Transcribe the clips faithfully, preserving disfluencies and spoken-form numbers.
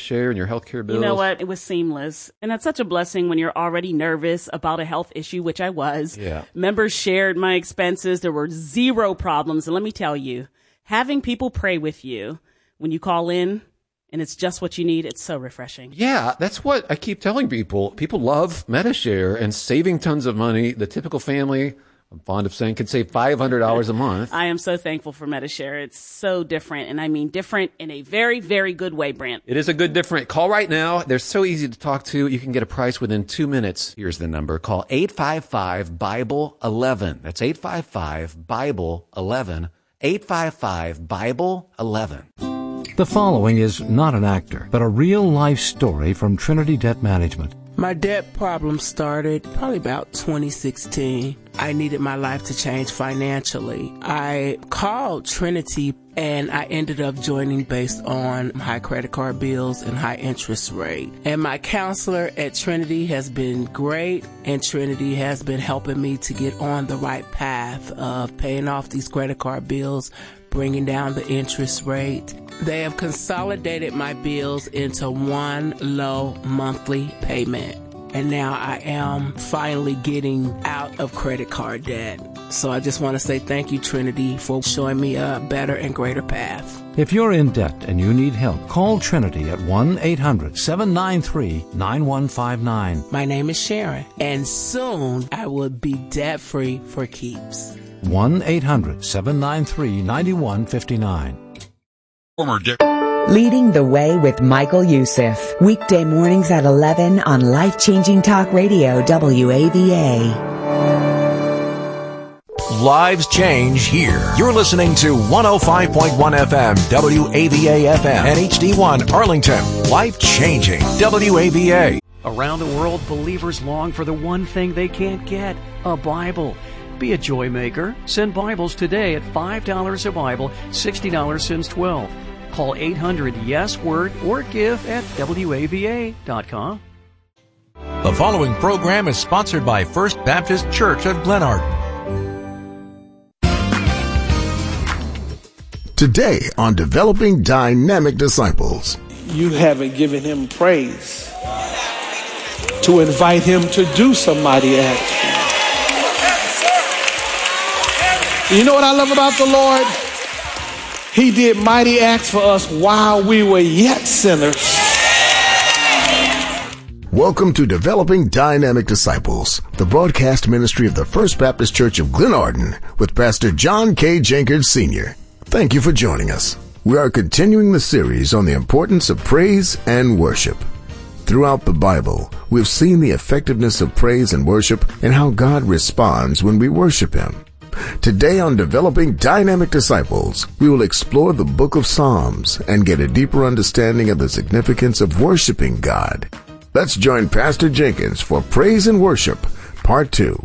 Medi-Share and your healthcare bills? You know what? It was seamless. And that's such a blessing when you're already nervous about a health issue, which I was. Yeah. Members shared my expenses. There were zero problems. And let me tell you, having people pray with you when you call in and it's just what you need, it's so refreshing. Yeah, that's what I keep telling people. People love Medi-Share and saving tons of money. The typical family, I'm fond of saying, can save five hundred dollars a month. I am so thankful for Medi-Share. It's so different, and I mean different in a very, very good way, Brant. It is a good different. Call right now. They're so easy to talk to. You can get a price within two minutes. Here's the number. Call eight five five, Bible eleven. That's eight five five, Bible eleven. eight five five, Bible eleven. The following is not an actor, but a real-life story from Trinity Debt Management. My debt problem started probably about twenty sixteen. I needed my life to change financially. I called Trinity and I ended up joining based on high credit card bills and high interest rate. And my counselor at Trinity has been great, and Trinity has been helping me to get on the right path of paying off these credit card bills, bringing down the interest rate. They have consolidated my bills into one low monthly payment. And now I am finally getting out of credit card debt. So I just want to say thank you, Trinity, for showing me a better and greater path. If you're in debt and you need help, call Trinity at one eight hundred, seven nine three, nine one five nine. My name is Sharon, and soon I will be debt-free for keeps. one eight hundred, seven nine three, nine one five nine. Former Dick. Leading the Way with Michael Youssef. Weekday mornings at eleven on Life-Changing Talk Radio, W A V A. Lives change here. You're listening to one oh five point one F M, W A V A F M, and H D one Arlington. Life-changing, W A V A. Around the world, believers long for the one thing they can't get, a Bible. Be a joy maker. Send Bibles today at five dollars a Bible, sixty dollars since twelve. Call eight hundred yes word or give at W A V A dot com. The following program is sponsored by First Baptist Church of Glenarden. Today on Developing Dynamic Disciples. You haven't given him praise to invite him to do some mighty acts. You know what I love about the Lord? He did mighty acts for us while we were yet sinners. Welcome to Developing Dynamic Disciples, the broadcast ministry of the First Baptist Church of Glenarden with Pastor John K. Jenkins, Senior Thank you for joining us. We are continuing the series on the importance of praise and worship. Throughout the Bible, we've seen the effectiveness of praise and worship and how God responds when we worship Him. Today on Developing Dynamic Disciples, we will explore the book of Psalms and get a deeper understanding of the significance of worshiping God. Let's join Pastor Jenkins for Praise and Worship, Part two.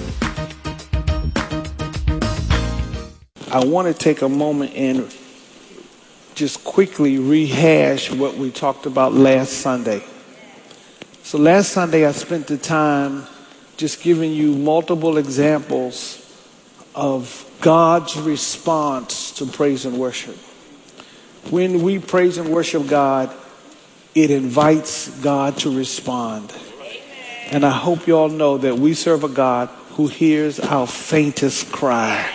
I want to take a moment and just quickly rehash what we talked about last Sunday. So last Sunday I spent the time just giving you multiple examples of God's response to praise and worship. When we praise and worship God, it invites God to respond. And I hope you all know that we serve a God who hears our faintest cry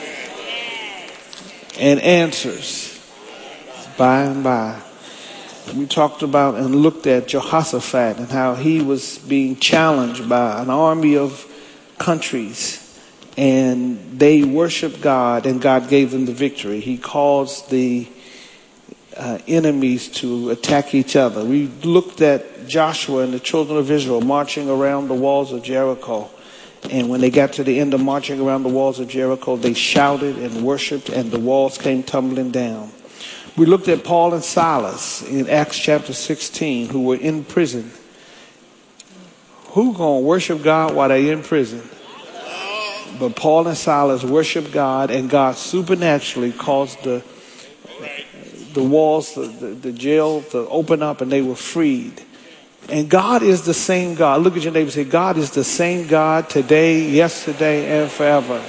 and answers by and by. We talked about and looked at Jehoshaphat and how he was being challenged by an army of countries. And they worshiped God, and God gave them the victory. He caused the uh, enemies to attack each other. We looked at Joshua and the children of Israel marching around the walls of Jericho. And when they got to the end of marching around the walls of Jericho, they shouted and worshiped, and the walls came tumbling down. We looked at Paul and Silas in Acts chapter sixteen, who were in prison. Who gonna worship God while they're in prison? But Paul and Silas worshiped God, and God supernaturally caused the the walls, the, the, the jail to open up, and they were freed. And God is the same God. Look at your neighbor and say, God is the same God today, yesterday, and forever.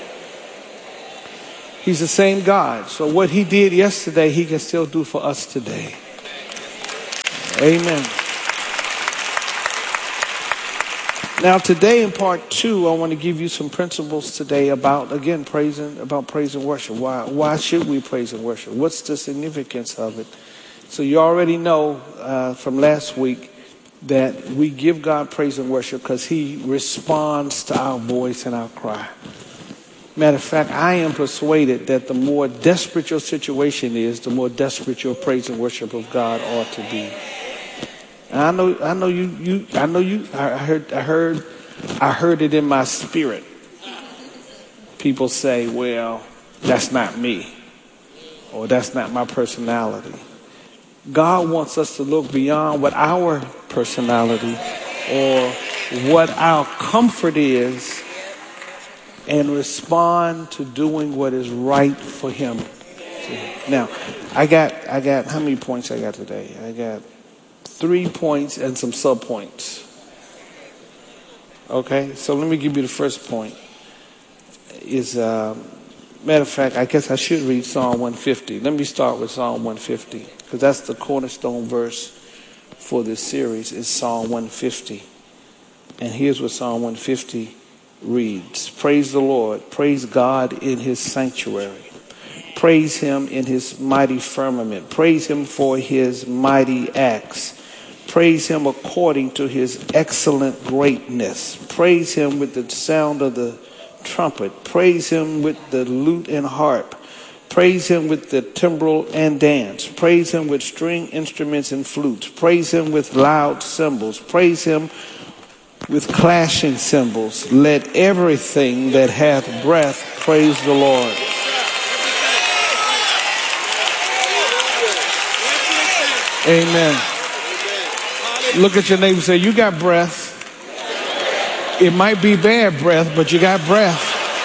He's the same God. So what he did yesterday, he can still do for us today. Amen. Now today in part two, I want to give you some principles today about, again, praising, about praise and worship. Why, why should we praise and worship? What's the significance of it? So you already know uh, from last week that we give God praise and worship because he responds to our voice and our cry. Matter of fact, I am persuaded that the more desperate your situation is, the more desperate your praise and worship of God ought to be. And I know, I know you, you, I know you. I heard, I heard, I heard it in my spirit. People say, "Well, that's not me," or "That's not my personality." God wants us to look beyond what our personality or what our comfort is and respond to doing what is right for him. Now, I got, I got, how many points I got today? I got three points and some sub-points. Okay, so let me give you the first point. Is, uh, matter of fact, I guess I should read Psalm one fifty. Let me start with Psalm one fifty, because that's the cornerstone verse for this series, is Psalm one fifty. And here's what Psalm one fifty reads. Praise the Lord. Praise God in his sanctuary. Praise him in his mighty firmament. Praise him for his mighty acts. Praise him according to his excellent greatness. Praise him with the sound of the trumpet. Praise him with the lute and harp. Praise him with the timbrel and dance. Praise him with string instruments and flutes. Praise him with loud cymbals. Praise him with clashing cymbals. Let everything that hath breath praise the Lord. Amen. Look at your neighbor and say, you got breath. It might be bad breath, but you got breath.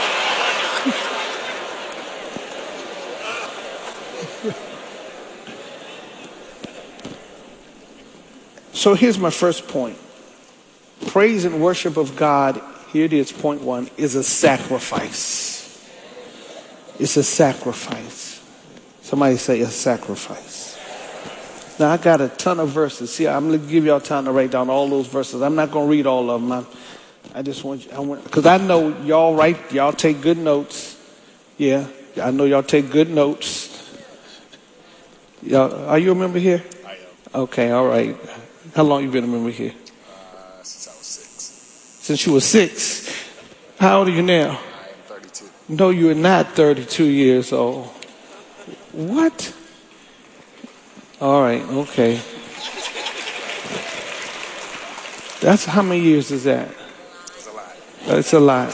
So here's my first point. Praise and worship of God, here it is, point one, is a sacrifice. It's a sacrifice. Somebody say a sacrifice. Now, I got a ton of verses. See, I'm going to give y'all time to write down all those verses. I'm not going to read all of them. I, I just want you, I want, because I know y'all write, y'all take good notes. Yeah, I know y'all take good notes. Y'all, are you a member here? I am. Okay, all right. How long you been a member here? Uh, since I was six. Since you were six? How old are you now? I am thirty-two. No, you are not thirty-two years old. What? All right, okay. That's how many years is that? It's a lot. It's a lot.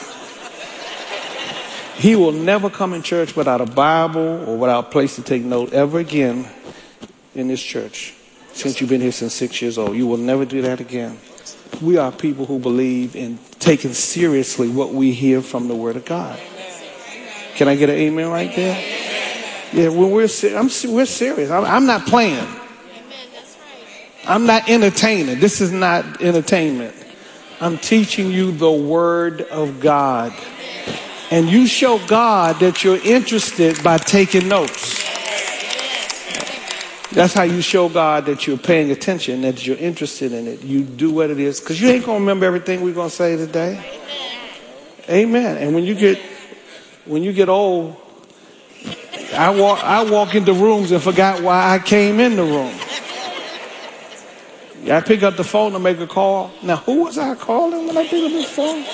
He will never come in church without a Bible or without a place to take note ever again in this church. Since you've been here since six years old, you will never do that again. We are people who believe in taking seriously what we hear from the Word of God. Can I get an amen right there? Yeah, when we're I'm, we're serious. I'm, I'm not playing. I'm not entertaining. This is not entertainment. I'm teaching you the Word of God. And you show God that you're interested by taking notes. That's how you show God that you're paying attention, that you're interested in it. You do what it is. Because you ain't going to remember everything we're going to say today. Amen. And when you get, when you get old, I walk, I walk into rooms and forgot why I came in the room. I pick up the phone to make a call. Now, who was I calling when I picked up the phone?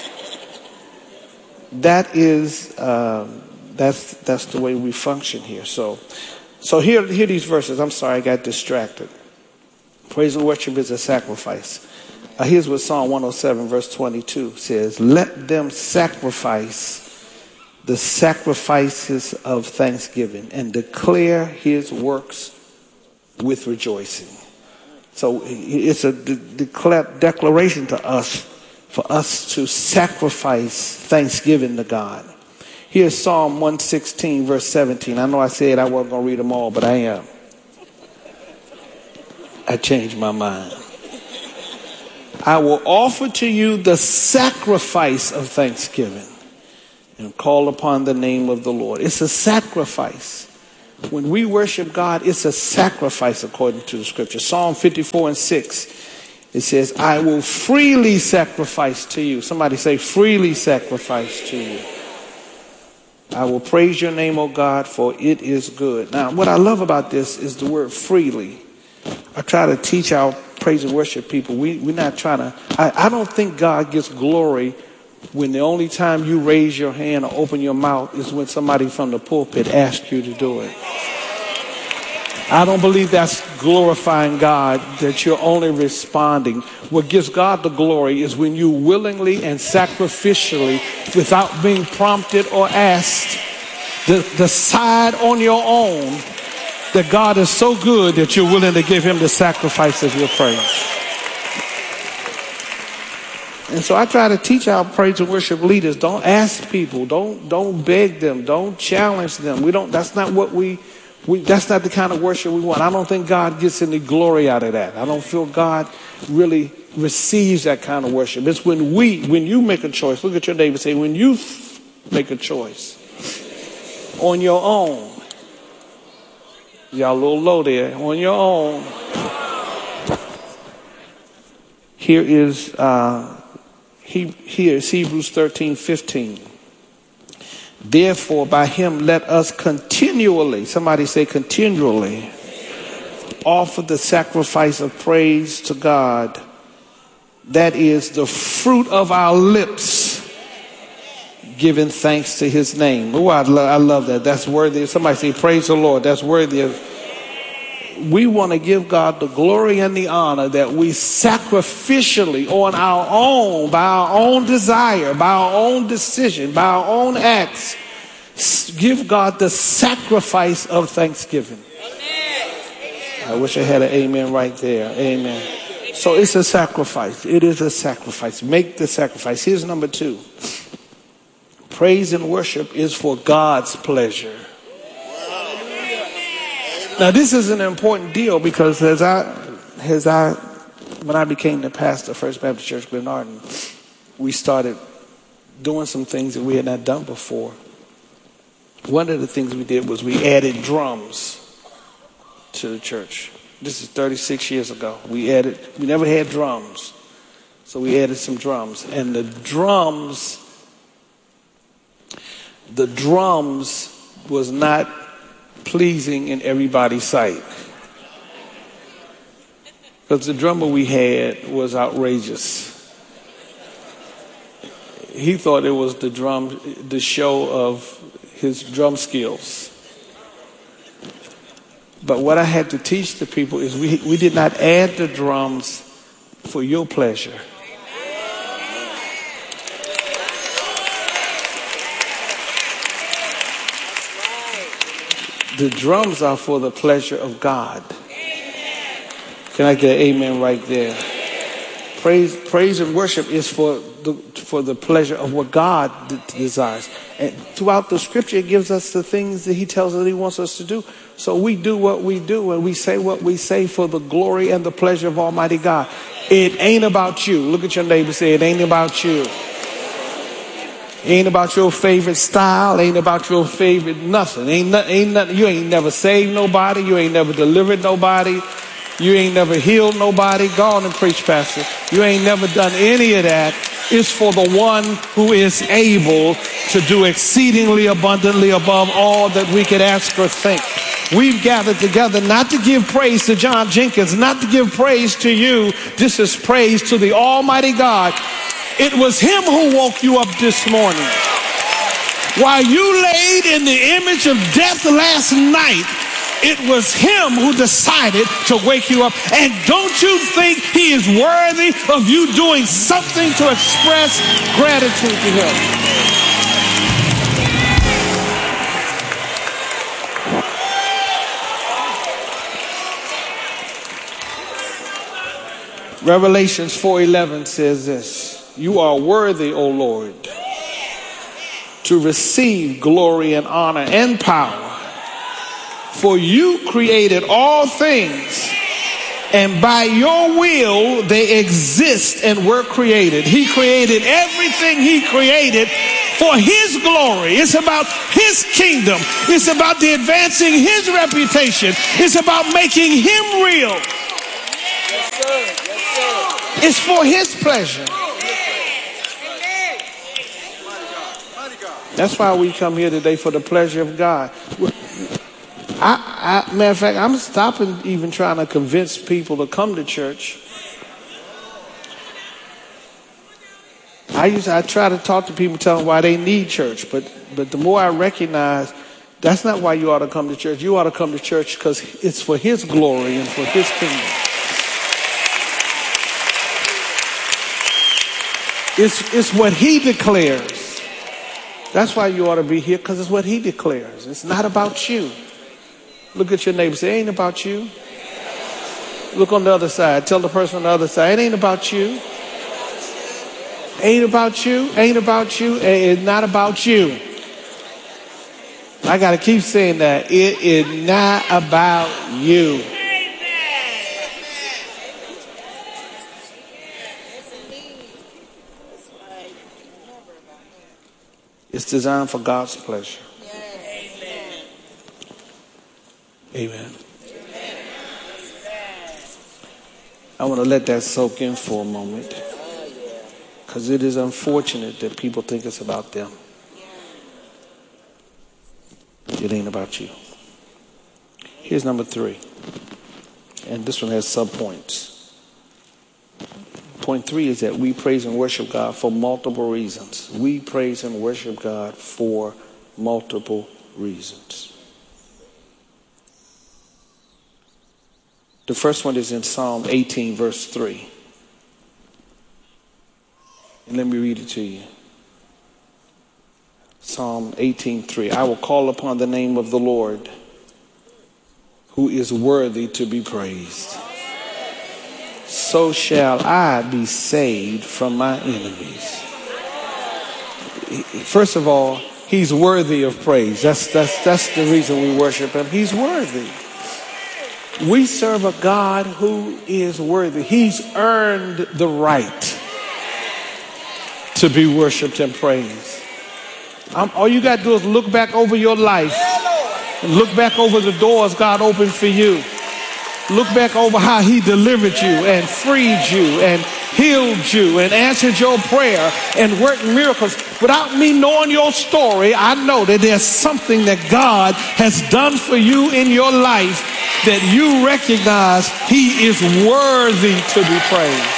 That is, um, that's that's the way we function here. So, so here, here these verses. I'm sorry, I got distracted. Praise and worship is a sacrifice. Uh, here's what Psalm one oh seven, verse twenty-two says: "Let them sacrifice the sacrifices of thanksgiving and declare his works with rejoicing." So it's a de- decla- declaration to us for us to sacrifice thanksgiving to God. Here's Psalm one sixteen, verse seventeen. I know I said I wasn't going to read them all, but I am. I changed my mind. "I will offer to you the sacrifice of thanksgiving and call upon the name of the Lord." It's a sacrifice. When we worship God, it's a sacrifice according to the scripture. Psalm fifty-four and six, it says, I will freely sacrifice to you. Somebody say, freely sacrifice to you. I will praise your name, O God, for it is good. Now, what I love about this is the word freely. I try to teach our praise and worship people. We, we're not trying to, I, I don't think God gets glory when the only time you raise your hand or open your mouth is when somebody from the pulpit asks you to do it. I don't believe that's glorifying God, that you're only responding. What gives God the glory is when you willingly and sacrificially, without being prompted or asked, de- decide on your own that God is so good that you're willing to give him the sacrifice of your praise. And so I try to teach our praise and worship leaders, don't ask people, don't don't beg them, don't challenge them. We don't. That's not what we, we. That's not the kind of worship we want. I don't think God gets any glory out of that. I don't feel God really receives that kind of worship. It's when we, when you make a choice. Look at your neighbor and say, when you make a choice on your own. Y'all a little low there. On your own. Here is. Uh, He, here is Hebrews thirteen fifteen. Therefore, by him let us continually, somebody say continually, offer the sacrifice of praise to God. That is the fruit of our lips, giving thanks to his name. Oh, I, lo- I love that. That's worthy. Somebody say, praise the Lord. That's worthy of. We want to give God the glory and the honor that we sacrificially on our own, by our own desire, by our own decision, by our own acts, give God the sacrifice of thanksgiving. I wish I had an amen right there. Amen. So it's a sacrifice. It is a sacrifice. Make the sacrifice. Here's number two. Praise and worship is for God's pleasure. Now, this is an important deal because as I, as I, when I became the pastor of First Baptist Church Glenarden, we started doing some things that we had not done before. One of the things we did was we added drums to the church. This is thirty-six years ago. We added, we never had drums. So we added some drums. And the drums, the drums was not pleasing in everybody's sight. Because the drummer we had was outrageous. He thought it was the drum, the show of his drum skills. But what I had to teach the people is we, we did not add the drums for your pleasure. The drums are for the pleasure of God. Can I get an amen right there? Praise, praise and worship is for the for the pleasure of what God d- desires. And throughout the scripture, it gives us the things that he tells us that he wants us to do. So we do what we do and we say what we say for the glory and the pleasure of Almighty God. It ain't about you. Look at your neighbor and say, it ain't about you. Ain't about your favorite style. Ain't about your favorite nothing. Ain't, no, ain't nothing. You ain't never saved nobody. You ain't never delivered nobody. You ain't never healed nobody. Go on and preach, Pastor. You ain't never done any of that. It's for the one who is able to do exceedingly abundantly above all that we could ask or think. We've gathered together not to give praise to John Jenkins, not to give praise to you. This is praise to the Almighty God. It was him who woke you up this morning. While you laid in the image of death last night, it was him who decided to wake you up. And don't you think he is worthy of you doing something to express gratitude to him? Revelations four eleven says this. You are worthy, O Lord, to receive glory and honor and power. For you created all things, and by your will they exist and were created. He created everything he created for his glory. It's about his kingdom. It's about the advancing his reputation. It's about making him real. Yes, sir. Yes, sir. It's for his pleasure. That's why we come here today, for the pleasure of God. I, I, matter of fact, I'm stopping even trying to convince people to come to church. I used to, I try to talk to people, tell them why they need church, but but the more I recognize that's not why you ought to come to church. You ought to come to church because it's for his glory and for his kingdom. It's it's what he declares. That's why you ought to be here, because it's what he declares. It's not about you. Look at your neighbor. Say, it ain't about you. Look on the other side. Tell the person on the other side, it ain't about you. Ain't about you. Ain't about you. It's not about you. I got to keep saying that. It is not about you. It's designed for God's pleasure. Amen. Amen. I want to let that soak in for a moment, because it is unfortunate that people think it's about them. It ain't about you. Here's number three. And this one has subpoints. Point three is that we praise and worship God for multiple reasons. We praise and worship God for multiple reasons. The first one is in Psalm eighteen, verse three. And let me read it to you. Psalm eighteen, three. I will call upon the name of the Lord, who is worthy to be praised. So shall I be saved from my enemies. First of all, he's worthy of praise. That's, that's, that's the reason we worship him. He's worthy. We serve a God who is worthy. He's earned the right to be worshiped and praised. Um, all you got to do is look back over your life and look back over the doors God opened for you. Look back over how he delivered you and freed you and healed you and answered your prayer and worked miracles. Without me knowing your story, I know that there's something that God has done for you in your life that you recognize he is worthy to be praised.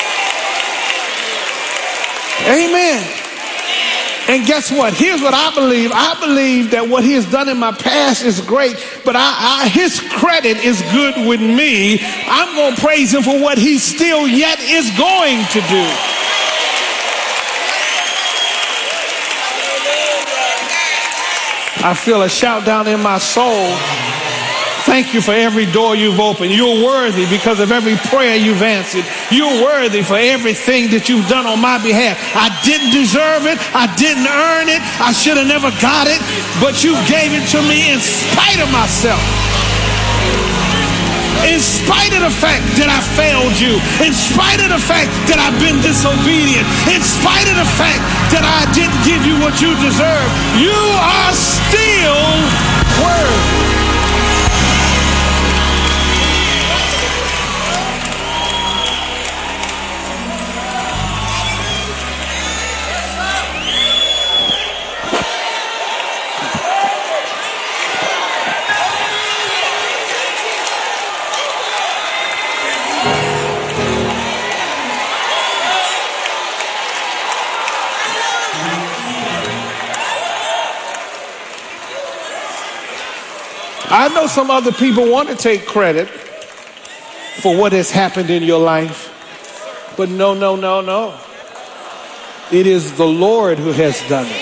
Amen. And guess what? Here's what I believe. I believe that what he has done in my past is great, but I, I, his credit is good with me. I'm going to praise him for what he still yet is going to do. I feel a shout down in my soul. Thank you for every door you've opened. You're worthy because of every prayer you've answered. You're worthy for everything that you've done on my behalf. I didn't deserve it. I didn't earn it. I should have never got it. But you gave it to me in spite of myself. In spite of the fact that I failed you. In spite of the fact that I've been disobedient. In spite of the fact that I didn't give you what you deserve. You are still worthy. I know some other people want to take credit for what has happened in your life, but no, no, no, no. It is the Lord who has done it.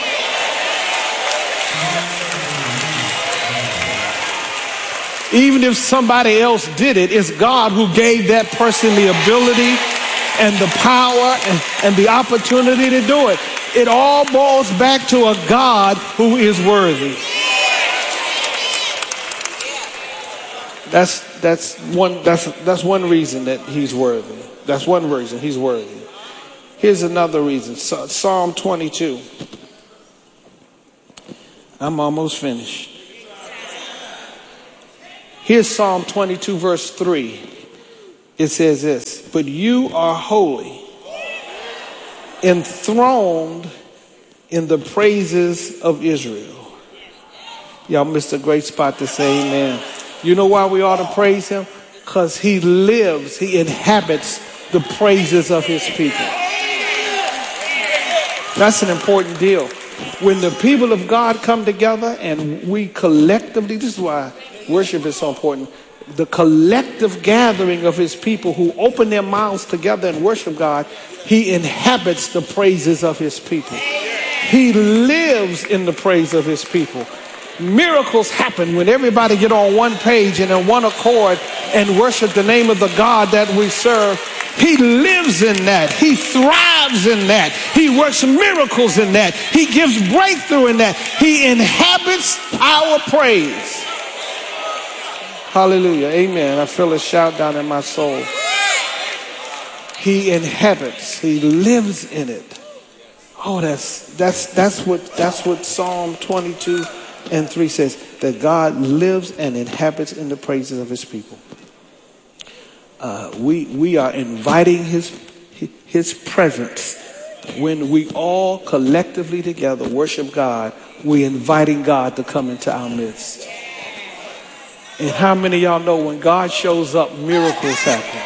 Even if somebody else did it, it's God who gave that person the ability and the power and, and the opportunity to do it. It all boils back to a God who is worthy. That's that's one that's that's one reason that he's worthy. That's one reason he's worthy. Here's another reason. Psalm twenty-two. I'm almost finished. Here's Psalm twenty-two, verse three. It says this, but you are holy, enthroned in the praises of Israel. Y'all missed a great spot to say amen. You know why we ought to praise him? Because he lives, he inhabits the praises of his people. That's an important deal. When the people of God come together and we collectively, this is why worship is so important, the collective gathering of his people who open their mouths together and worship God, he inhabits the praises of his people. He lives in the praise of his people. Miracles happen when everybody get on one page and in one accord and worship the name of the God that we serve. He lives in that. He thrives in that. He works miracles in that. He gives breakthrough in that. He inhabits our praise. Hallelujah. Amen. I feel a shout down in my soul. He inhabits. He lives in it. Oh, that's that's that's what that's what Psalm twenty-two and three says, that God lives and inhabits in the praises of his people. Uh, we we are inviting his his presence when we all collectively together worship God. We're inviting God to come into our midst. And how many of y'all know when God shows up, miracles happen?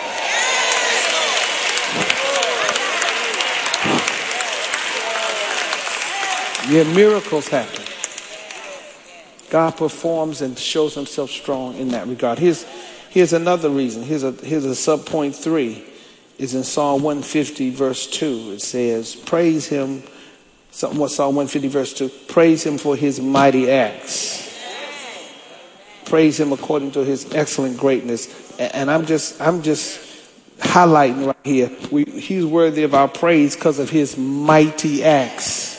Yeah, miracles happen. God performs and shows himself strong in that regard. Here's, here's another reason. Here's a, here's a sub point three. Is in Psalm one fifty verse two. It says, praise him. What Psalm one fifty verse two? Praise him for his mighty acts. Praise him according to his excellent greatness. And I'm just, I'm just highlighting right here. We, he's worthy of our praise because of his mighty acts.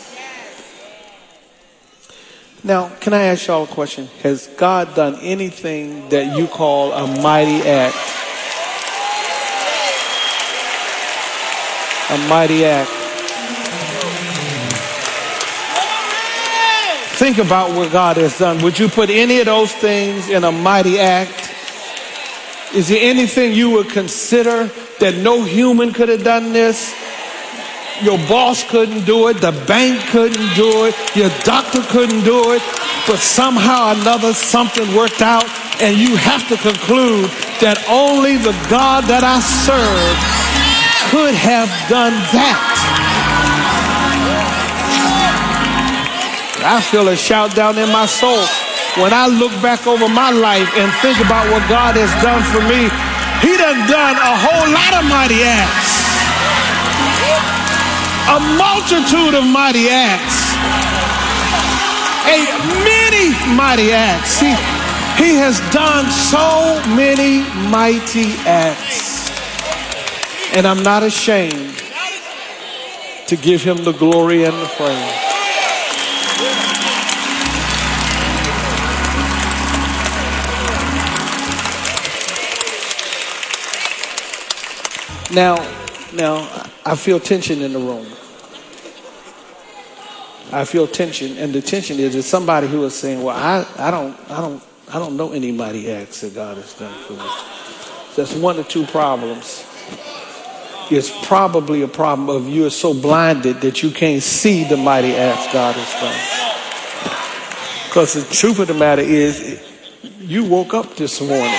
Now, can I ask y'all a question? Has God done anything that you call a mighty act? A mighty act. Think about what God has done. Would you put any of those things in a mighty act? Is there anything you would consider that no human could have done this? Your boss couldn't do it. The bank couldn't do it. Your doctor couldn't do it. But somehow or another something worked out, and you have to conclude that only the God that I serve could have done that. I feel a shout down in my soul. When I look back over my life and think about what God has done for me, he done done a whole lot of mighty acts. A multitude of mighty acts. A many mighty acts. He, he has done so many mighty acts. And I'm not ashamed to give him the glory and the praise. Now, now, I feel tension in the room. I feel tension, and the tension is there's somebody who is saying, "Well, I, I don't, I don't, I don't know any mighty acts that God has done for me." That's one or two problems. It's probably a problem of you are so blinded that you can't see the mighty acts God has done. Because the truth of the matter is, you woke up this morning.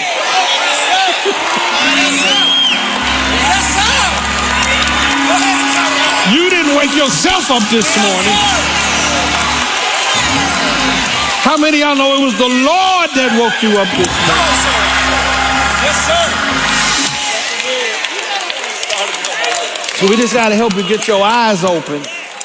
You didn't wake yourself up this morning. How many of y'all know it was the Lord that woke you up this morning? Yes, sir. So we just got to help you get your eyes open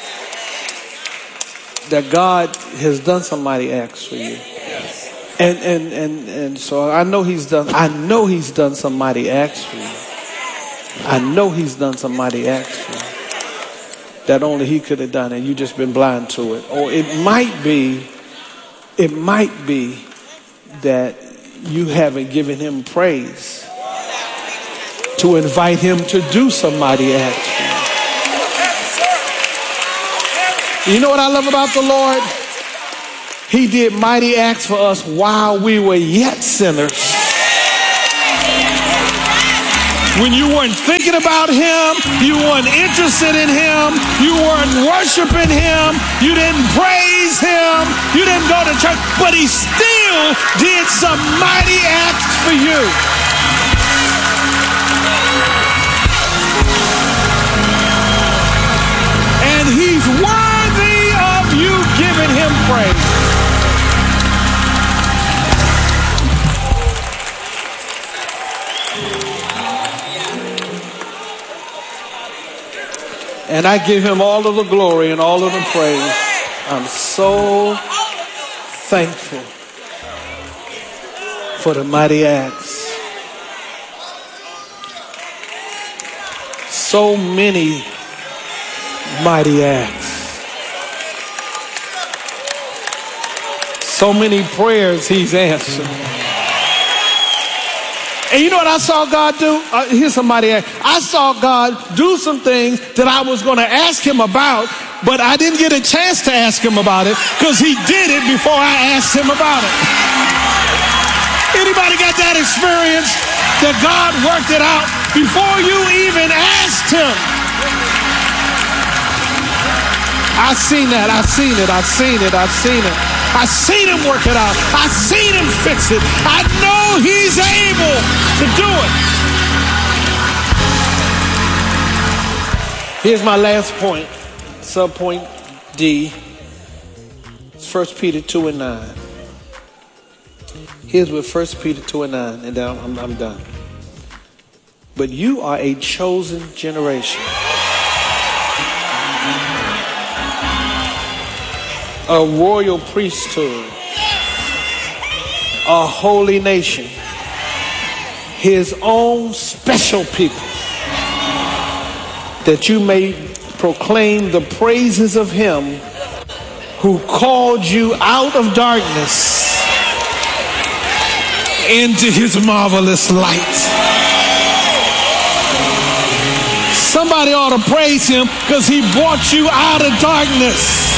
that God has done some mighty acts for you. And and and and so I know he's done I know he's done some mighty acts for you. I know he's done some mighty acts for you that only he could have done, and you just been blind to it. Or it might be, it might be that you haven't given him praise to invite him to do some mighty acts. You know what I love about the Lord? He did mighty acts for us while we were yet sinners. When you weren't thinking about him, you weren't interested in him, you weren't worshiping him, you didn't praise him, you didn't go to church, but he still did some mighty acts for you. And he's worthy of you giving him praise. And I give him all of the glory and all of the praise. I'm so thankful for the mighty acts. So many mighty acts. So many prayers he's answered. And you know what I saw God do? Uh, here's somebody. I saw God do some things that I was going to ask him about, but I didn't get a chance to ask him about it because he did it before I asked him about it. Anybody got that experience that God worked it out before you even asked him? I seen that. I seen it. I seen it. I seen it. I seen him work it out. I seen him fix it. I know he's able to do it. Here's my last point, subpoint D. It's First Peter two and nine. Here's what First Peter two and nine, and then I'm, I'm done. But you are a chosen generation, a royal priesthood, a holy nation, his own special people, that you may proclaim the praises of him who called you out of darkness into his marvelous light. Somebody ought to praise him because he brought you out of darkness.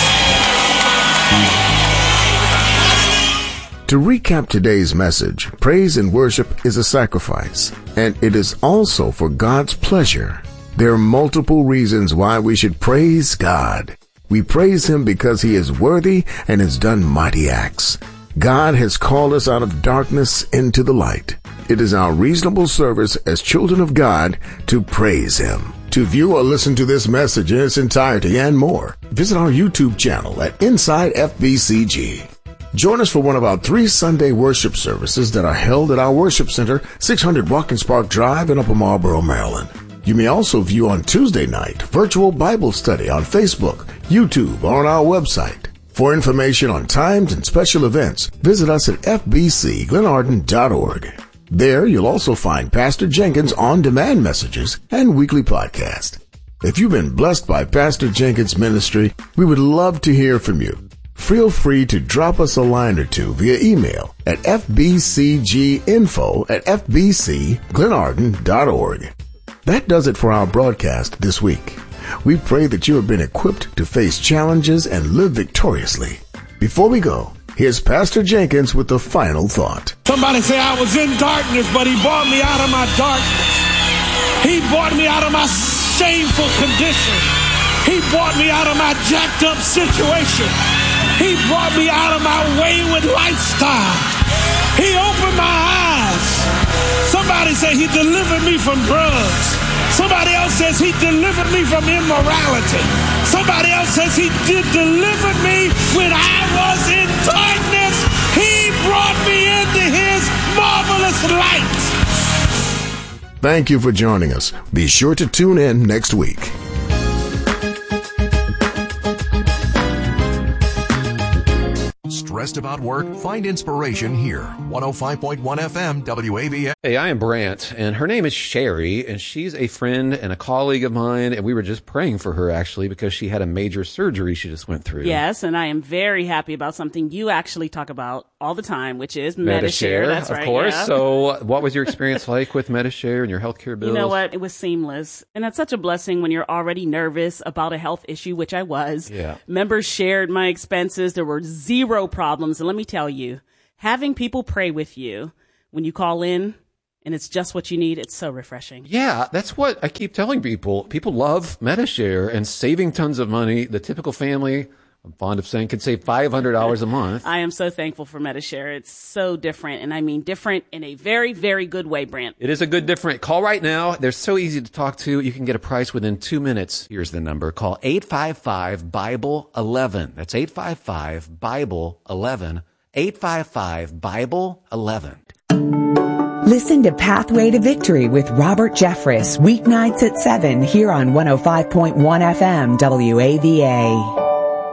To recap today's message, praise and worship is a sacrifice, and it is also for God's pleasure. There are multiple reasons why we should praise God. We praise him because he is worthy and has done mighty acts. God has called us out of darkness into the light. It is our reasonable service as children of God to praise him. To view or listen to this message in its entirety and more, visit our YouTube channel at Inside F B C G. Join us for one of our three Sunday worship services that are held at our worship center, six hundred Watkins Park Drive in Upper Marlboro, Maryland. You may also view on Tuesday night virtual Bible study on Facebook, YouTube, or on our website. For information on times and special events, visit us at f b c glenarden dot org. There you'll also find Pastor Jenkins' on-demand messages and weekly podcast. If you've been blessed by Pastor Jenkins' ministry, we would love to hear from you. Feel free to drop us a line or two via email at f b c g info at f b c glenarden dot org. That does it for our broadcast this week. We pray that you have been equipped to face challenges and live victoriously. Before we go, here's Pastor Jenkins with the final thought. Somebody say, I was in darkness, but he brought me out of my darkness. He brought me out of my shameful condition. He brought me out of my jacked up situation. He brought me out of my wayward lifestyle. He opened my eyes. Somebody say he delivered me from drugs. Somebody else says he delivered me from immorality. Somebody else says he did deliver me when I was in darkness. He brought me into his marvelous light. Thank you for joining us. Be sure to tune in next week. Stressed about work? Find inspiration here. one oh five point one F M W A B A. Hey, I am Brant, and her name is Sherry, and she's a friend and a colleague of mine, and we were just praying for her, actually, because she had a major surgery she just went through. Yes, and I am very happy about something you actually talk about all the time, which is MediShare, MediShare. That's of right, course. yeah. So what was your experience like with MediShare and your healthcare bills? You know what? It was seamless. And that's such a blessing when you're already nervous about a health issue, which I was. Yeah. Members shared my expenses. There were zero problems. And let me tell you, having people pray with you when you call in and it's just what you need, it's so refreshing. Yeah, that's what I keep telling people. People love MediShare and saving tons of money. The typical family, I'm fond of saying, could save five hundred dollars a month. I am so thankful for MediShare. It's so different. And I mean different in a very, very good way, Brant. It is a good different. Call right now. They're so easy to talk to. You can get a price within two minutes. Here's the number. Call eight five five, Bible eleven. That's eight five five, Bible eleven. eight five five, Bible eleven. Listen to Pathway to Victory with Robert Jeffress, weeknights at seven here on one oh five point one F M W A V A.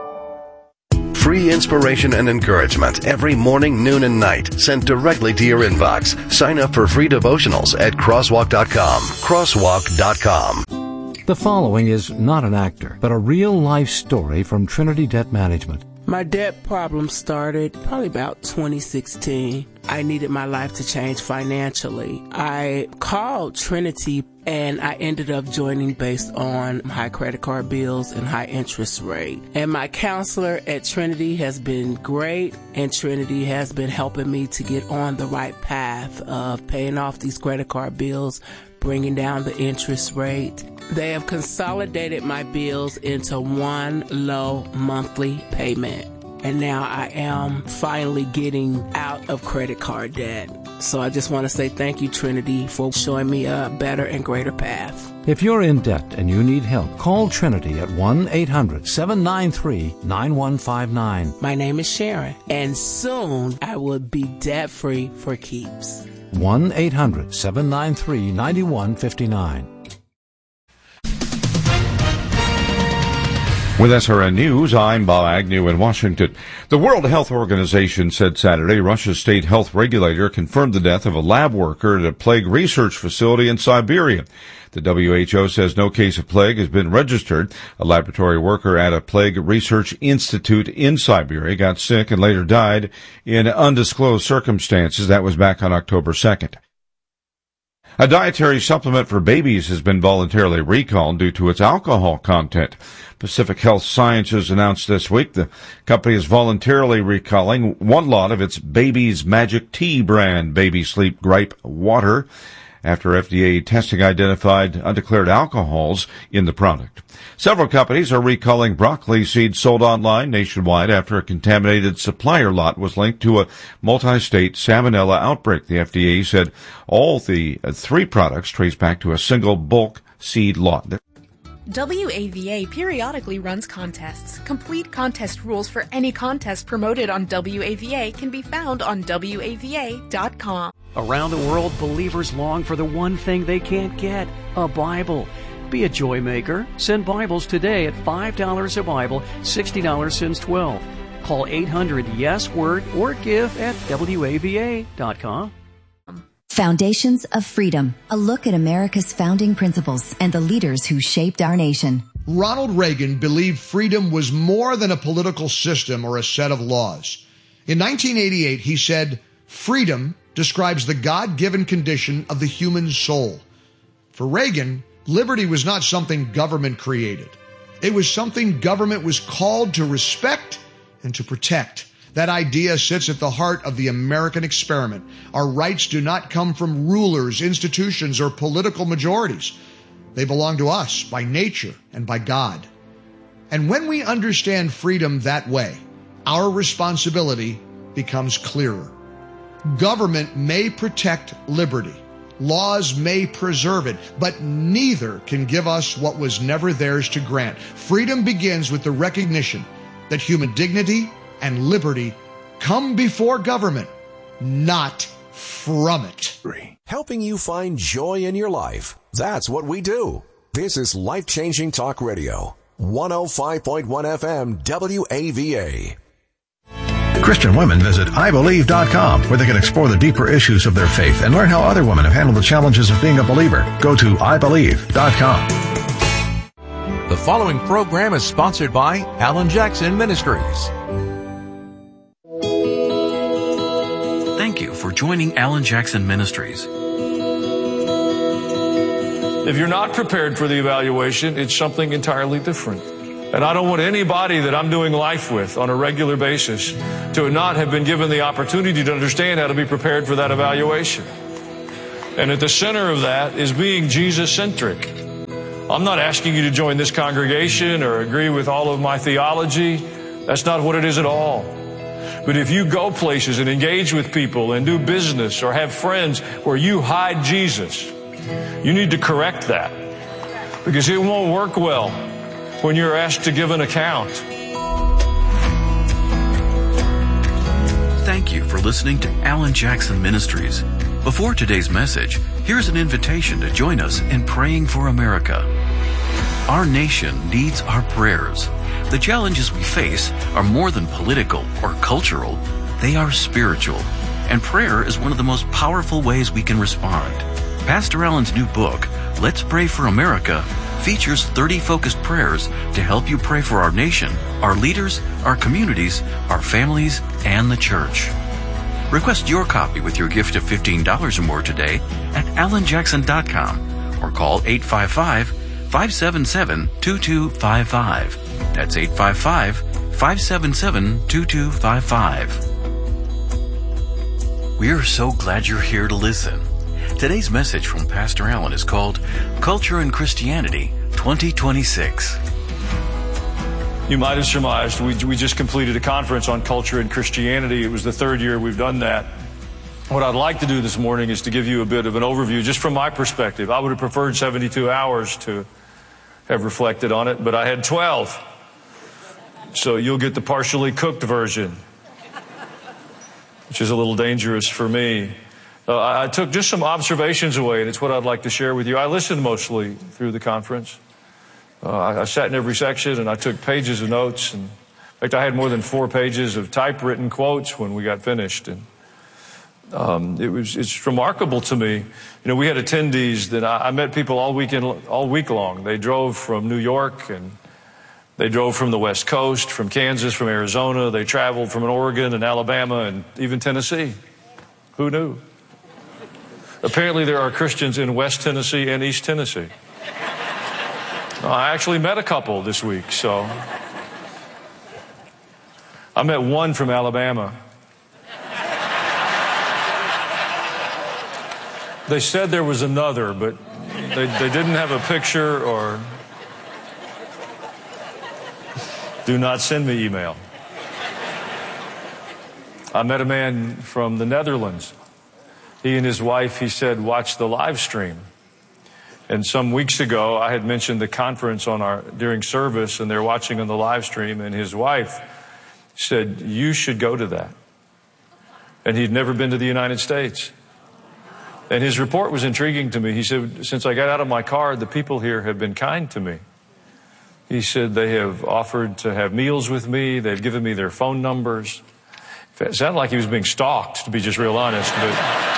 Free inspiration and encouragement every morning, noon, and night sent directly to your inbox. Sign up for free devotionals at crosswalk dot com. crosswalk dot com. The following is not an actor, but a real-life story from Trinity Debt Management. My debt problem started probably about twenty sixteen. I needed my life to change financially. I called Trinity and I ended up joining based on high credit card bills and high interest rate. And my counselor at Trinity has been great, and Trinity has been helping me to get on the right path of paying off these credit card bills, bringing down the interest rate. They have consolidated my bills into one low monthly payment. And now I am finally getting out of credit card debt. So I just want to say thank you, Trinity, for showing me a better and greater path. If you're in debt and you need help, call Trinity at one eight hundred, seven nine three, nine one five nine. My name is Sharon, and soon I will be debt-free for keeps. one eight hundred, seven nine three, nine one five nine. With S R N News, I'm Bob Agnew in Washington. The World Health Organization said Saturday Russia's state health regulator confirmed the death of a lab worker at a plague research facility in Siberia. The W H O says no case of plague has been registered. A laboratory worker at a plague research institute in Siberia got sick and later died in undisclosed circumstances. That was back on October second. A dietary supplement for babies has been voluntarily recalled due to its alcohol content. Pacific Health Sciences announced this week the company is voluntarily recalling one lot of its Baby's Magic Tea brand Baby Sleep Gripe Water after F D A testing identified undeclared alcohols in the product. Several companies are recalling broccoli seeds sold online nationwide after a contaminated supplier lot was linked to a multi-state salmonella outbreak. The F D A said all the uh, three products trace back to a single bulk seed lot. W A V A periodically runs contests. Complete contest rules for any contest promoted on W A V A can be found on W A V A dot com. Around the world, believers long for the one thing they can't get, a Bible. Be a joy maker. Send Bibles today at five dollars a Bible, sixty dollars since twelve. Call eight hundred yes word or give at W A V A dot com. Foundations of Freedom, a look at America's founding principles and the leaders who shaped our nation. Ronald Reagan believed freedom was more than a political system or a set of laws. In nineteen eighty-eight, he said, "Freedom describes the God-given condition of the human soul." For Reagan, liberty was not something government created. It was something government was called to respect and to protect. That idea sits at the heart of the American experiment. Our rights do not come from rulers, institutions, or political majorities. They belong to us by nature and by God. And when we understand freedom that way, our responsibility becomes clearer. Government may protect liberty. Laws may preserve it, but neither can give us what was never theirs to grant. Freedom begins with the recognition that human dignity and liberty come before government, not from it. Helping you find joy in your life. That's what we do. This is Life-Changing Talk Radio. one oh five point one F M W A V A. Christian women visit I believe dot com, where they can explore the deeper issues of their faith and learn how other women have handled the challenges of being a believer. Go to I believe dot com. The following program is sponsored by Alan Jackson Ministries. joining Alan Jackson Ministries. If you're not prepared for the evaluation, it's something entirely different. And I don't want anybody that I'm doing life with on a regular basis to not have been given the opportunity to understand how to be prepared for that evaluation. And at the center of that is being Jesus-centric. I'm not asking you to join this congregation or agree with all of my theology. That's not what it is at all. But if you go places and engage with people and do business or have friends where you hide Jesus, you need to correct that, because it won't work well when you're asked to give an account. Thank you for listening to Alan Jackson Ministries. Before today's message, here's an invitation to join us in praying for America. Our nation needs our prayers. The challenges we face are more than political or cultural. They are spiritual. And prayer is one of the most powerful ways we can respond. Pastor Alan's new book, Let's Pray for America, features thirty focused prayers to help you pray for our nation, our leaders, our communities, our families, and the church. Request your copy with your gift of fifteen dollars or more today at alan jackson dot com or call eight five five, five seven seven, two two five five. That's eight five five, five seven seven, two two five five. We're so glad you're here to listen. Today's message from Pastor Alan is called Culture and Christianity twenty twenty-six. You might have surmised we, we just completed a conference on culture and Christianity. It was the third year we've done that. What I'd like to do this morning is to give you a bit of an overview, just from my perspective. I would have preferred seventy-two hours to have reflected on it, but I had twelve. So you'll get the partially cooked version, which is a little dangerous for me. Uh, I took just some observations away, and it's what I'd like to share with you. I listened mostly through the conference. Uh, I, I sat in every section, and I took pages of notes. And in fact, I had more than four pages of typewritten quotes when we got finished. And um, it was it's remarkable to me. You know, we had attendees that I, I met people all weekend, all week long. They drove from New York, and they drove from the West Coast, from Kansas, from Arizona. They traveled from Oregon and Alabama and even Tennessee. Who knew? Apparently there are Christians in West Tennessee and East Tennessee. I actually met a couple this week, so. I met one from Alabama. They said there was another, but they, they didn't have a picture or. Do not send me email. I met a man from the Netherlands. He and his wife, he said, watch the live stream. And some weeks ago, I had mentioned the conference on our during service, and they're watching on the live stream, and his wife said, you should go to that. And he'd never been to the United States. And his report was intriguing to me. He said, since I got out of my car, the people here have been kind to me. He said they have offered to have meals with me. They've given me their phone numbers. It sounded like he was being stalked, to be just real honest. But,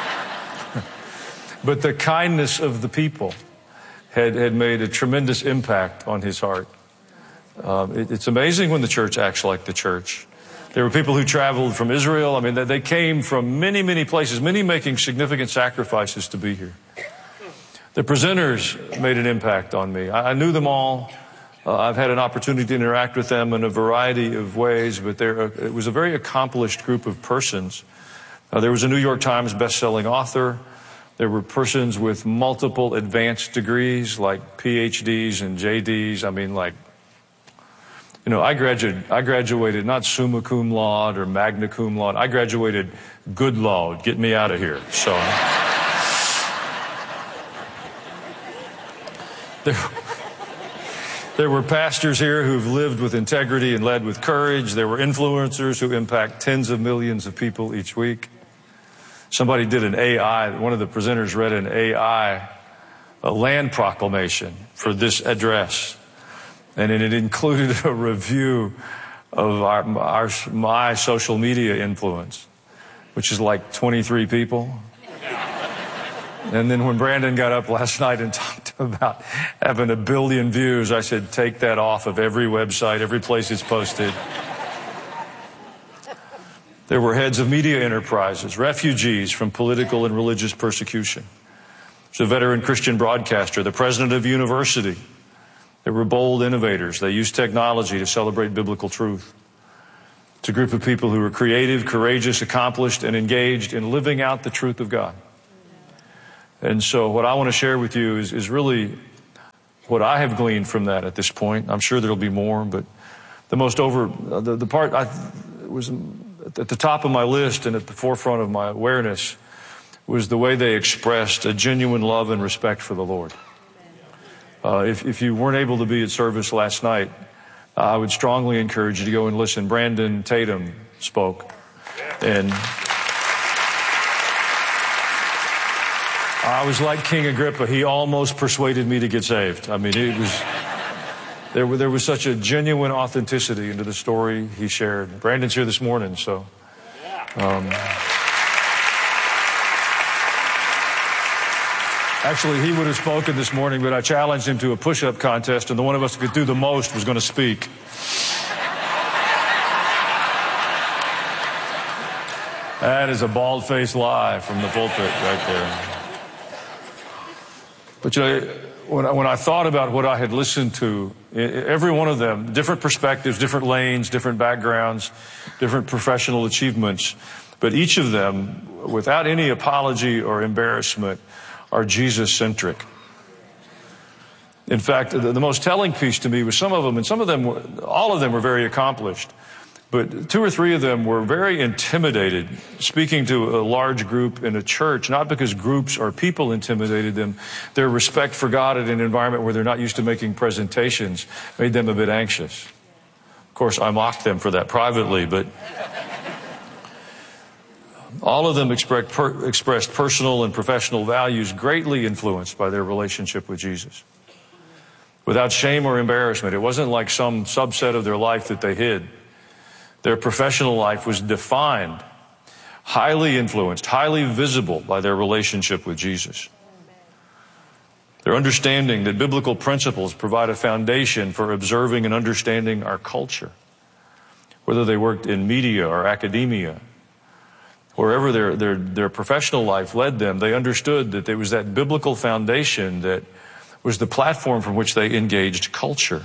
but the kindness of the people had, had made a tremendous impact on his heart. Um, it, it's amazing when the church acts like the church. There were people who traveled from Israel. I mean, they, they came from many, many places, many making significant sacrifices to be here. The presenters made an impact on me. I, I knew them all. Uh, I've had an opportunity to interact with them in a variety of ways, but there, uh, it was a very accomplished group of persons. Uh, there was a New York Times best-selling author. There were persons with multiple advanced degrees, like P H Ds and J Ds. I mean, like, you know, I graduated, I graduated not summa cum laude or magna cum laude. I graduated good laude. Get me out of here. So there, there were pastors here who've lived with integrity and led with courage. There were influencers who impact tens of millions of people each week. Somebody did an A I, one of the presenters read an A I, a land proclamation for this address. And it included a review of our, our, my social media influence, which is like twenty-three people. And then when Brandon got up last night and talked about having a billion views, I said, take that off of every website, every place it's posted. There were heads of media enterprises, refugees from political and religious persecution. There's a veteran Christian broadcaster, the president of a university. There were bold innovators. They used technology to celebrate biblical truth. It's a group of people who were creative, courageous, accomplished, and engaged in living out the truth of God. And so what I want to share with you is, is really what I have gleaned from that at this point. I'm sure there'll be more, but the most over, the, the part I was at the top of my list and at the forefront of my awareness was the way they expressed a genuine love and respect for the Lord. Uh, if, if you weren't able to be at service last night, uh, I would strongly encourage you to go and listen. Brandon Tatum spoke, and I was like King Agrippa. He almost persuaded me to get saved. I mean, it was there. There was such a genuine authenticity into the story he shared. Brandon's here this morning, so. Um, Actually, he would have spoken this morning, but I challenged him to a push-up contest, and the one of us who could do the most was going to speak. That is a bald-faced lie from the pulpit right there. But you know, when I, when I thought about what I had listened to, every one of them, different perspectives, different lanes, different backgrounds, different professional achievements, but each of them, without any apology or embarrassment, are Jesus-centric. In fact, the, the most telling piece to me was some of them, and some of them, were, all of them were very accomplished, but two or three of them were very intimidated speaking to a large group in a church, not because groups or people intimidated them. Their respect for God in an environment where they're not used to making presentations made them a bit anxious. Of course, I mocked them for that privately, but all of them expressed, per, expressed personal and professional values greatly influenced by their relationship with Jesus. Without shame or embarrassment. It wasn't like some subset of their life that they hid. Their professional life was defined, highly influenced, highly visible by their relationship with Jesus. Their understanding that biblical principles provide a foundation for observing and understanding our culture. Whether they worked in media or academia, wherever their, their, their professional life led them, they understood that there was that biblical foundation that was the platform from which they engaged culture.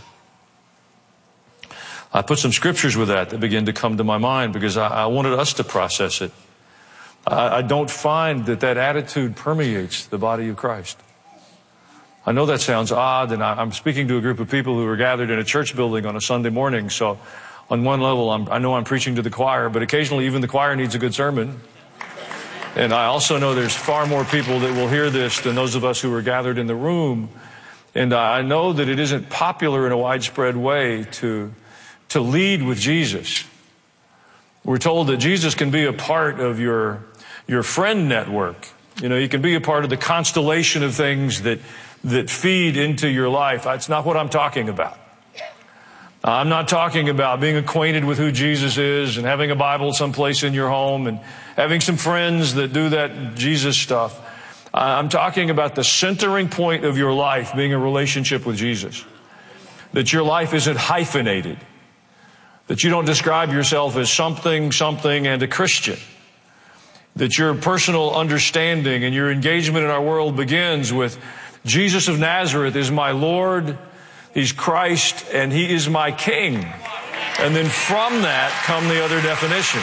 I put some scriptures with that that began to come to my mind because I, I wanted us to process it. I, I don't find that that attitude permeates the body of Christ. I know that sounds odd, and I, I'm speaking to a group of people who are gathered in a church building on a Sunday morning, so on one level, I'm, I know I'm preaching to the choir, but occasionally even the choir needs a good sermon. And I also know there's far more people that will hear this than those of us who are gathered in the room. And I know that it isn't popular in a widespread way to, to lead with Jesus. We're told that Jesus can be a part of your, your friend network. You know, he can be a part of the constellation of things that, that feed into your life. That's not what I'm talking about. I'm not talking about being acquainted with who Jesus is and having a Bible someplace in your home and having some friends that do that Jesus stuff. I'm talking about the centering point of your life being a relationship with Jesus. That your life isn't hyphenated. That you don't describe yourself as something, something, and a Christian. That your personal understanding and your engagement in our world begins with Jesus of Nazareth is my Lord, He's Christ, and He is my King. And then from that come the other definitions.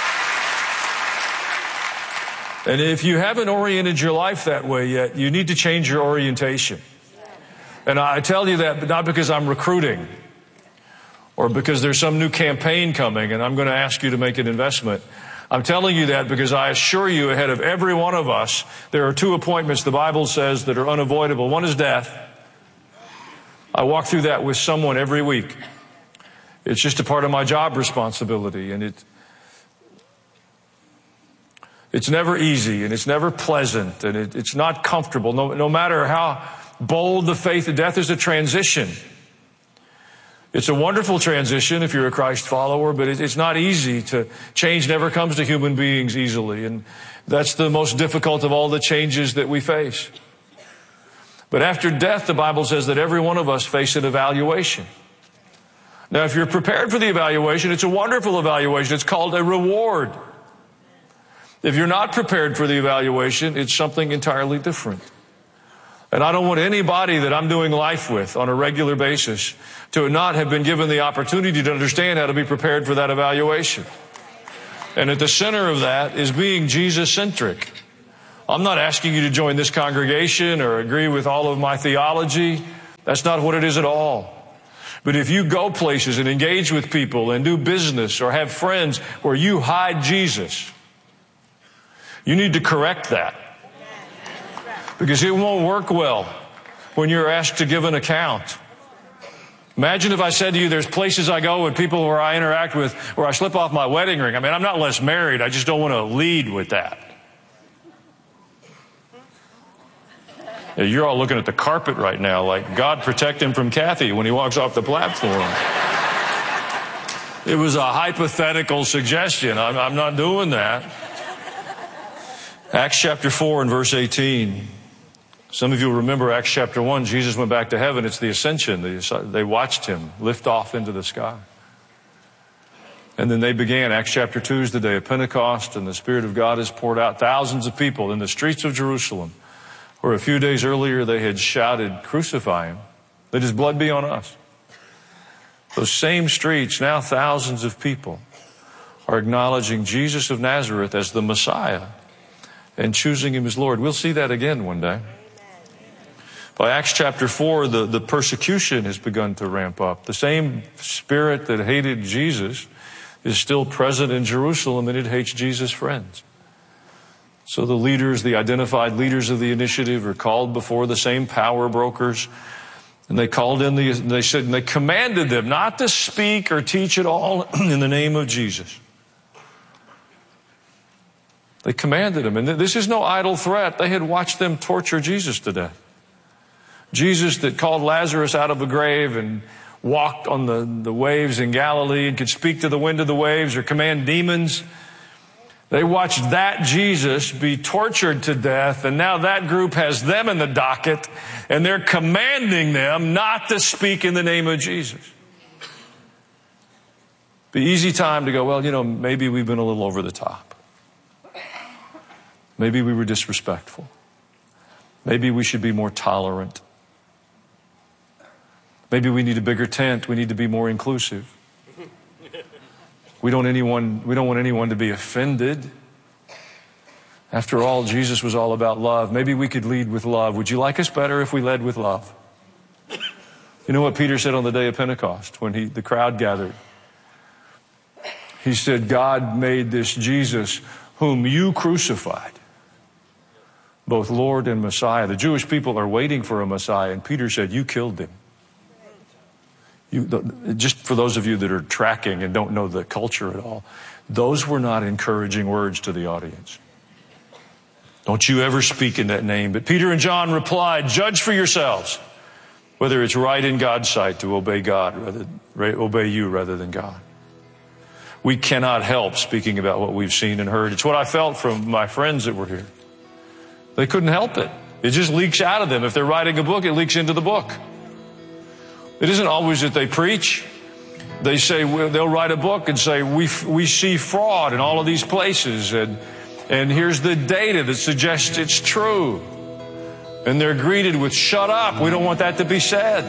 And if you haven't oriented your life that way yet, you need to change your orientation. And I tell you that not because I'm recruiting or because there's some new campaign coming and I'm going to ask you to make an investment. I'm telling you that because I assure you ahead of every one of us, there are two appointments the Bible says that are unavoidable. One is death. I walk through that with someone every week. It's just a part of my job responsibility, and it, it's never easy, and it's never pleasant, and it, it's not comfortable. No, no matter how bold the faith of death is a transition. It's a wonderful transition if you're a Christ follower, but it, it's not easy to change. Never comes to human beings easily, and that's the most difficult of all the changes that we face. But after death, the Bible says that every one of us face an evaluation. Now, if you're prepared for the evaluation, it's a wonderful evaluation. It's called a reward. If you're not prepared for the evaluation, it's something entirely different. And I don't want anybody that I'm doing life with on a regular basis to not have been given the opportunity to understand how to be prepared for that evaluation. And at the center of that is being Jesus-centric. I'm not asking you to join this congregation or agree with all of my theology. That's not what it is at all. But if you go places and engage with people and do business or have friends where you hide Jesus, you need to correct that. Because it won't work well when you're asked to give an account. Imagine if I said to you, there's places I go and people where I interact with where I slip off my wedding ring. I mean, I'm not less married. I just don't want to lead with that. Yeah, you're all looking at the carpet right now like, God protect him from Kathy when he walks off the platform. It was a hypothetical suggestion. I'm, I'm not doing that. Acts chapter four and verse eighteen. Some of you remember Acts chapter one. Jesus went back to heaven. It's the ascension. They, they watched him lift off into the sky. And then they began. Acts chapter two is the day of Pentecost, and the Spirit of God is poured out. Thousands of people in the streets of Jerusalem, where a few days earlier they had shouted, "Crucify him. Let his blood be on us." Those same streets, now thousands of people are acknowledging Jesus of Nazareth as the Messiah and choosing him as Lord. We'll see that again one day. By Acts chapter four, the, the persecution has begun to ramp up. The same spirit that hated Jesus is still present in Jerusalem, and it hates Jesus' friends. So the leaders, the identified leaders of the initiative, are called before the same power brokers. And they called in the, they said, and they commanded them not to speak or teach at all in the name of Jesus. They commanded them. And this is no idle threat. They had watched them torture Jesus to death. Jesus that called Lazarus out of the grave and walked on the, the waves in Galilee and could speak to the wind of the waves or command demons. They watched that Jesus be tortured to death, and now that group has them in the docket, and they're commanding them not to speak in the name of Jesus. Be easy time to go, well, you know, maybe we've been a little over the top. Maybe we were disrespectful. Maybe we should be more tolerant. Maybe we need a bigger tent. We need to be more inclusive. We don't anyone, we don't want anyone to be offended. After all, Jesus was all about love. Maybe we could lead with love. Would you like us better if we led with love? You know what Peter said on the day of Pentecost when he, the crowd gathered? He said, God made this Jesus whom you crucified, both Lord and Messiah. The Jewish people are waiting for a Messiah, and Peter said, you killed him. You, just for those of you that are tracking and don't know the culture at all, those were not encouraging words to the audience. Don't you ever speak in that name. But Peter and John replied, judge for yourselves whether it's right in God's sight to obey God rather obey you rather than God. We cannot help speaking about what we've seen and heard. It's what I felt from my friends that were here. They couldn't help it. It just leaks out of them. If they're writing a book, it leaks into the book. It isn't always that they preach. They say, well, they'll write a book and say, we we see fraud in all of these places, and and here's the data that suggests it's true. And they're greeted with, shut up, we don't want that to be said.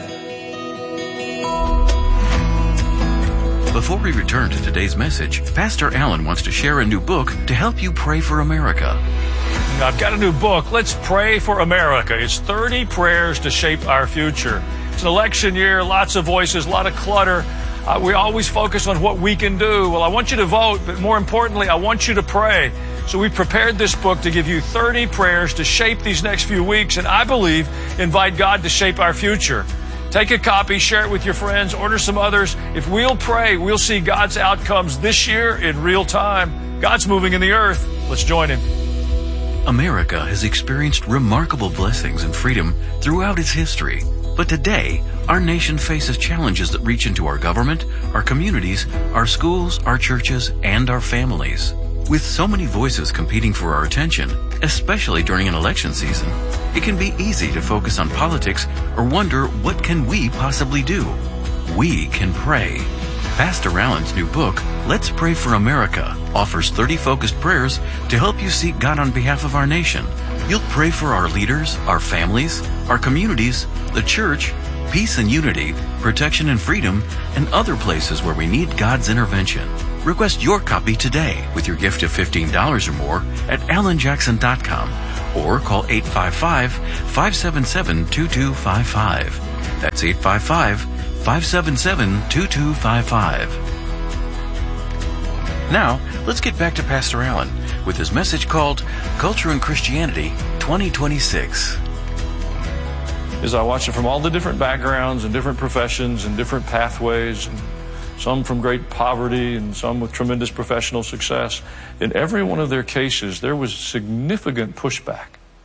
Before we return to today's message, Pastor Allen wants to share a new book to help you pray for America. I've got a new book, Let's Pray for America. It's thirty prayers to shape our future. It's an election year, lots of voices, a lot of clutter. Uh, we always focus on what we can do. Well, I want you to vote, but more importantly, I want you to pray. So we prepared this book to give you thirty prayers to shape these next few weeks, and I believe invite God to shape our future. Take a copy, share it with your friends, order some others. If we'll pray, we'll see God's outcomes this year in real time. God's moving in the earth. Let's join him. America has experienced remarkable blessings and freedom throughout its history. But today, our nation faces challenges that reach into our government, our communities, our schools, our churches, and our families. With so many voices competing for our attention, especially during an election season, it can be easy to focus on politics or wonder what can we possibly do. we can pray. Pastor Allen's new book, Let's Pray for America, offers thirty focused prayers to help you seek God on behalf of our nation. You'll pray for our leaders, our families, our communities, the church, peace and unity, protection and freedom, and other places where we need God's intervention. Request your copy today with your gift of fifteen dollars or more at alan jackson dot com or call eight five five, five seven seven, two two five five. That's eight five five, five seven seven, two two five five. Now, let's get back to Pastor Allen with his message called Culture and Christianity twenty twenty-six. As I watch it from all the different backgrounds and different professions and different pathways, and some from great poverty and some with tremendous professional success, in every one of their cases, there was significant pushback.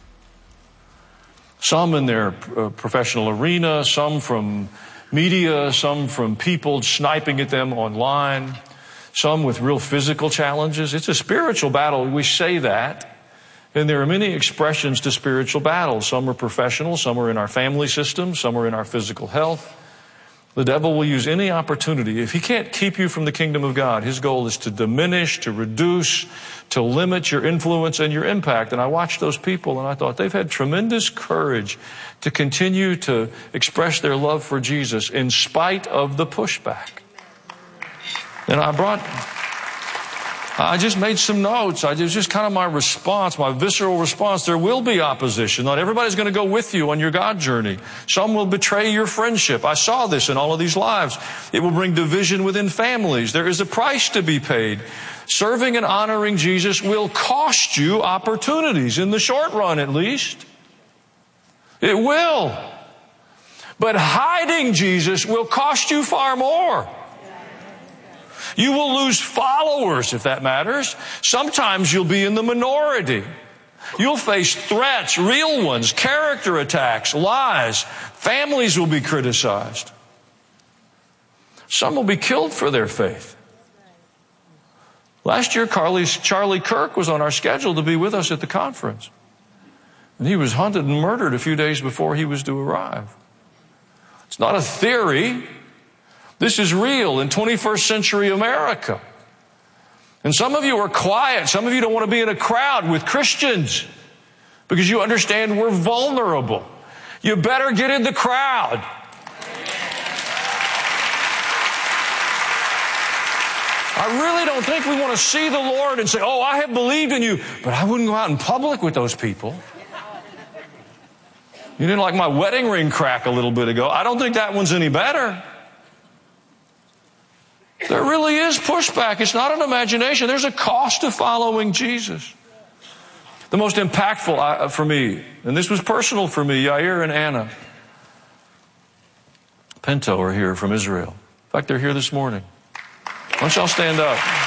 Some in their uh, professional arena, some from media, some from people sniping at them online, some with real physical challenges. It's a spiritual battle. We say that. And there are many expressions to spiritual battles. Some are professional, some are in our family system, some are in our physical health. The devil will use any opportunity. If he can't keep you from the kingdom of God, his goal is to diminish, to reduce, to limit your influence and your impact. And I watched those people and I thought they've had tremendous courage to continue to express their love for Jesus in spite of the pushback. And I brought... I just made some notes. I, it was just kind of my response, my visceral response. There will be opposition. Not everybody's going to go with you on your God journey. Some will betray your friendship. I saw this in all of these lives. It will bring division within families. There is a price to be paid. Serving and honoring Jesus will cost you opportunities, in the short run at least. It will. But hiding Jesus will cost you far more. You will lose followers, if that matters. Sometimes you'll be in the minority. You'll face threats, real ones, character attacks, lies. Families will be criticized. Some will be killed for their faith. Last year, Charlie Kirk was on our schedule to be with us at the conference. And he was hunted and murdered a few days before he was to arrive. It's not a theory. This is real in twenty-first century America. And some of you are quiet. Some of you don't want to be in a crowd with Christians because you understand we're vulnerable. You better get in the crowd. I really don't think we want to see the Lord and say, oh, I have believed in you, but I wouldn't go out in public with those people. You didn't like my wedding ring crack a little bit ago. I don't think that one's any better. There really is pushback. It's not an imagination. There's a cost to following Jesus. The most impactful for me, and this was personal for me, Yair and Anna Pinto are here from Israel. In fact, they're here this morning. Why don't y'all stand up?